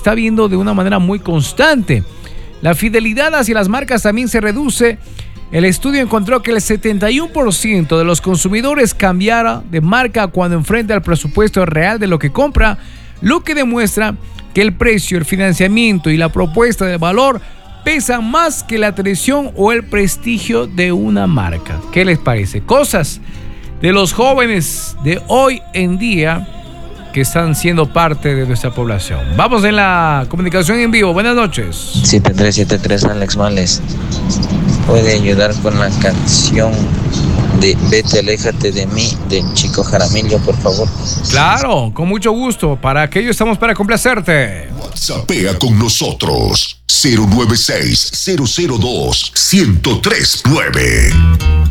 está viendo de una manera muy constante. La fidelidad hacia las marcas también se reduce. El estudio encontró que el 71% de los consumidores cambiara de marca cuando enfrenta el presupuesto real de lo que compra, lo que demuestra que el precio, el financiamiento y la propuesta de valor pesan más que la tradición o el prestigio de una marca. ¿Qué les parece? Cosas de los jóvenes de hoy en día que están siendo parte de nuestra población. Vamos en la comunicación en vivo. Buenas noches. 7373 Alex Males. ¿Puede ayudar con la canción de Vete, aléjate de mí, de Chico Jaramillo, por favor? Claro, con mucho gusto. Para aquello estamos para complacerte. WhatsAppea con nosotros. 096-002-1039.